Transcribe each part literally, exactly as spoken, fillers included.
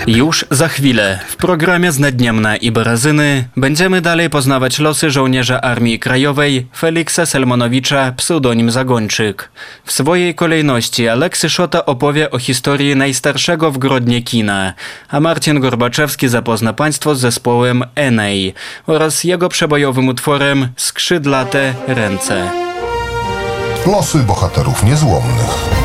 Już za chwilę w programie Znadniemna i Barazyny będziemy dalej poznawać losy żołnierza Armii Krajowej Feliksa Selmanowicza, pseudonim Zagończyk. W swojej kolejności Aleksy Szota opowie o historii najstarszego w Grodnie kina, a Marcin Gorbaczewski zapozna Państwo z zespołem Enei oraz jego przebojowym utworem Skrzydlate ręce. Losy bohaterów niezłomnych.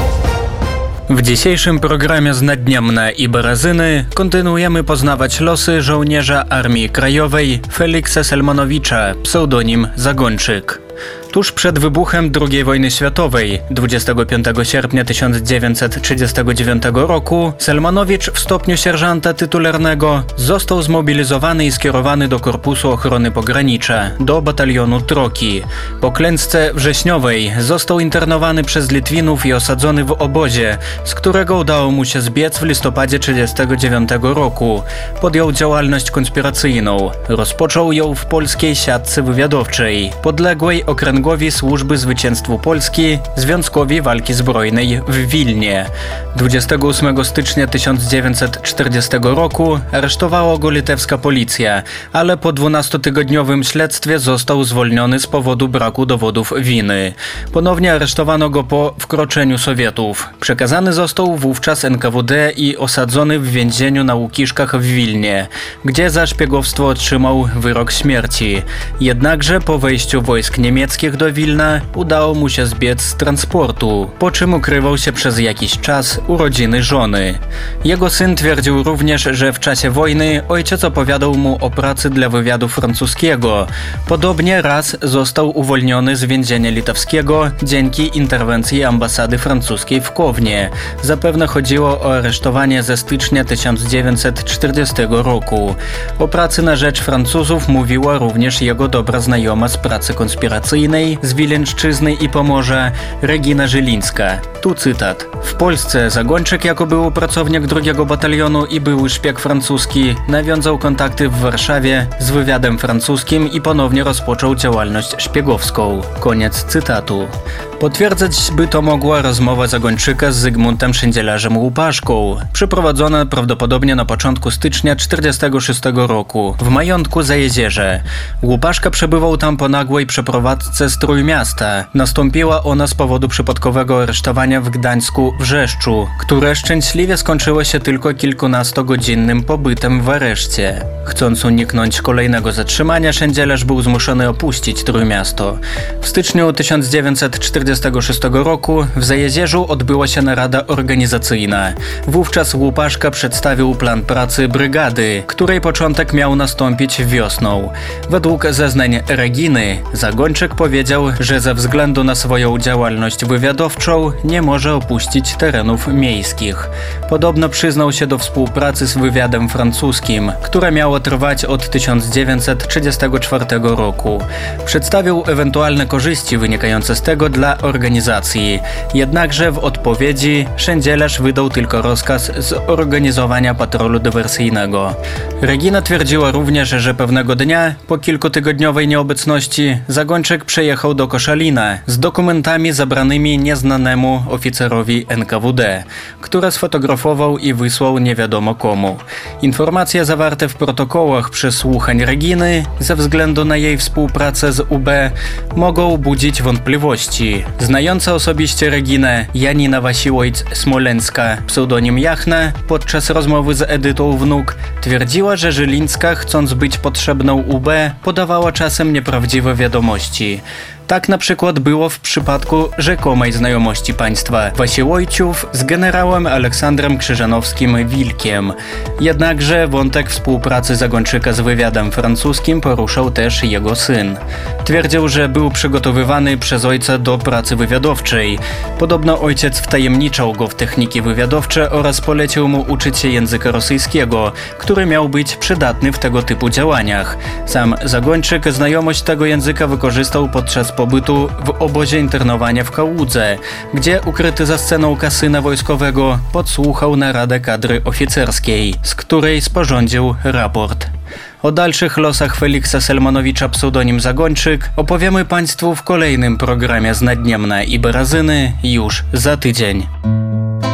W dzisiejszym programie Znadniemna i Barazyny kontynuujemy poznawać losy żołnierza Armii Krajowej Feliksa Selmanowicza, pseudonim Zagończyk. Tuż przed wybuchem drugiej wojny światowej, dwudziestego piątego sierpnia tysiąc dziewięćset trzydziestego dziewiątego roku, Selmanowicz w stopniu sierżanta tytularnego został zmobilizowany i skierowany do Korpusu Ochrony Pogranicza, do batalionu Troki. Po klęsce wrześniowej został internowany przez Litwinów i osadzony w obozie, z którego udało mu się zbiec w listopadzie tysiąc dziewięćset trzydziestego dziewiątego roku. Podjął działalność konspiracyjną. Rozpoczął ją w polskiej siatce wywiadowczej, podległej Okręgowi Służby Zwycięstwu Polski, Związkowi Walki Zbrojnej w Wilnie. dwudziestego ósmego stycznia tysiąc dziewięćset czterdziestego roku aresztowała go litewska policja, ale po dwunastotygodniowym śledztwie został zwolniony z powodu braku dowodów winy. Ponownie aresztowano go po wkroczeniu Sowietów. Przekazany został wówczas N K W D i osadzony w więzieniu na Łukiszkach w Wilnie, gdzie za szpiegowstwo otrzymał wyrok śmierci. Jednakże po wejściu wojsk niemieckich do Wilna udało mu się zbiec z transportu, po czym ukrywał się przez jakiś czas u rodziny żony. Jego syn twierdził również, że w czasie wojny ojciec opowiadał mu o pracy dla wywiadu francuskiego. Podobnie raz został uwolniony z więzienia litewskiego dzięki interwencji ambasady francuskiej w Kownie. Zapewne chodziło o aresztowanie ze stycznia tysiąc dziewięćset czterdziestego roku. O pracy na rzecz Francuzów mówiła również jego dobra znajoma z pracy konspiracyjnej z Wileńszczyzny i Pomorza, Regina Żylińska. Tu cytat. W Polsce Zagończyk jako był pracownik drugiego batalionu i były szpieg francuski nawiązał kontakty w Warszawie z wywiadem francuskim i ponownie rozpoczął działalność szpiegowską. Koniec cytatu. Potwierdzać by to mogła rozmowa Zagończyka z Zygmuntem Szendzielarzem Łupaszką, przeprowadzona prawdopodobnie na początku stycznia tysiąc dziewięćset czterdziestego szóstego roku w majątku Zajezierze. Łupaszka przebywał tam po nagłej przeprowadzce z Trójmiasta. Nastąpiła ona z powodu przypadkowego aresztowania w Gdańsku Wrzeszczu, które szczęśliwie skończyło się tylko kilkunastogodzinnym pobytem w areszcie. Chcąc uniknąć kolejnego zatrzymania, Szendzielarz był zmuszony opuścić Trójmiasto. W styczniu tysiąc dziewięćset czterdziestego szóstego roku w Zajezierzu odbyła się narada organizacyjna. Wówczas Łupaszka przedstawił plan pracy brygady, której początek miał nastąpić wiosną. Według zeznań Reginy, Zagończyk powiedział, że ze względu na swoją działalność wywiadowczą nie może opuścić terenów miejskich. Podobno przyznał się do współpracy z wywiadem francuskim, która miała trwać od tysiąc dziewięćset trzydziestego czwartego roku. Przedstawił ewentualne korzyści wynikające z tego dla organizacji. Jednakże w odpowiedzi Szendzielarz wydał tylko rozkaz zorganizowania patrolu dywersyjnego. Regina twierdziła również, że pewnego dnia, po kilkutygodniowej nieobecności, Zagończyk przejechał do Koszalina z dokumentami zabranymi nieznanemu oficerowi N K W D, które sfotografował i wysłał nie wiadomo komu. Informacje zawarte w protokołach przesłuchań Reginy, ze względu na jej współpracę z U B, mogą budzić wątpliwości. Znająca osobiście Reginę Janina Wasiłojc-Smoleńska, pseudonim Jachna, podczas rozmowy z Edytą Wnuk, twierdziła, że Żylińska, chcąc być potrzebną U B, podawała czasem nieprawdziwe wiadomości. Tak na przykład było w przypadku rzekomej znajomości państwa Wasiłojciów z generałem Aleksandrem Krzyżanowskim-Wilkiem. Jednakże wątek współpracy Zagończyka z wywiadem francuskim poruszał też jego syn. Twierdził, że był przygotowywany przez ojca do pracy wywiadowczej. Podobno ojciec wtajemniczał go w techniki wywiadowcze oraz polecił mu uczyć się języka rosyjskiego, który miał być przydatny w tego typu działaniach. Sam Zagończyk znajomość tego języka wykorzystał podczas pobytu w obozie internowania w Kałudze, gdzie ukryty za sceną kasyna wojskowego podsłuchał naradę kadry oficerskiej, z której sporządził raport. O dalszych losach Feliksa Selmanowicza pseudonim Zagończyk opowiemy Państwu w kolejnym programie Znadniemna i Barazyny już za tydzień.